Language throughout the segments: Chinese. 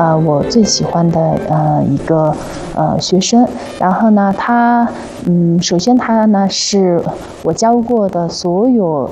我最喜欢的一个学生。然后呢，他首先他呢是我教过的所有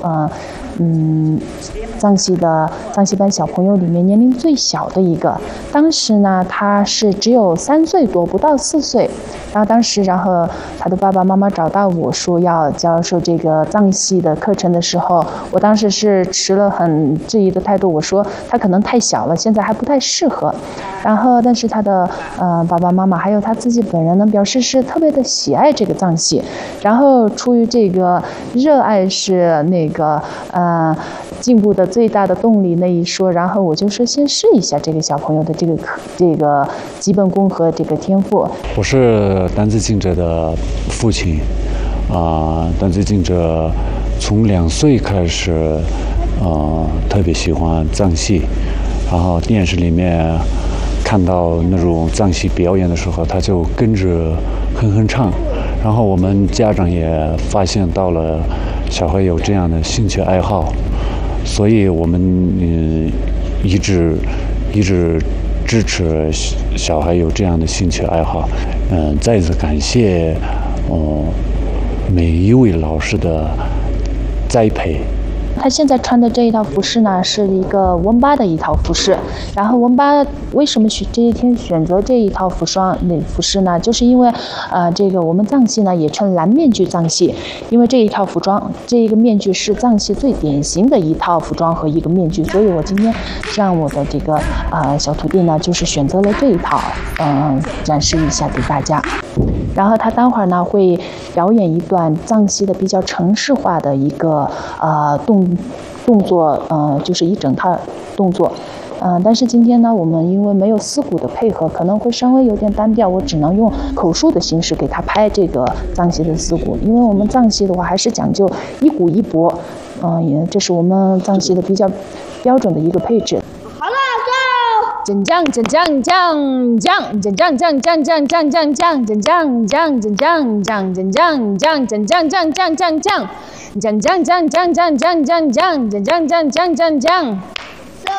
藏戏班小朋友里面年龄最小的一个。当时呢，他是只有3岁多，不到4岁。然后他的爸爸妈妈找到我说要教授这个藏戏的课程的时候，我当时是持了很质疑的态度，我说他可能太小了，现在还不太适合。然后但是他的爸爸妈妈还有他自己本人呢，表示是特别的喜爱这个藏戏。然后出于这个热爱是那个进步的最大的动力那一说，然后我就说先试一下这个小朋友的这个基本功和这个天赋。 我是丹子敬者的父亲，丹子敬者从2岁开始，特别喜欢藏戏，然后电视里面看到那种藏戏表演的时候，他就跟着哼唱。然后我们家长也发现到了小孩有这样的兴趣爱好，所以我们一直支持小孩有这样的兴趣爱好。再次感谢每一位老师的栽培。 他现在穿的这一套服饰呢，是一个温巴的一套服饰。然后温巴为什么这一天选择这一套服饰呢？就是因为这个我们藏戏呢也称蓝面具藏戏，因为这一套服装，这一个面具是藏戏最典型的一套服装和一个面具，所以我今天让我的这个小徒弟呢，就是选择了这一套，展示一下给大家。然后他待会儿呢会表演一段藏戏的比较程式化的一个动作，就是一整套动作。但是今天呢，我们因为没有丝鼓的配合，可能会稍微有点单调，我只能用口述的形式给他拍这个藏戏的丝鼓。因为我们藏戏的话还是讲究一鼓一钹，这是我们藏戏的比较标准的一个配置。 好了，走！ 真将真将将将真将将将将将将将真将将真将将真将将真将将将将将将将将将将将将将将将将将将将。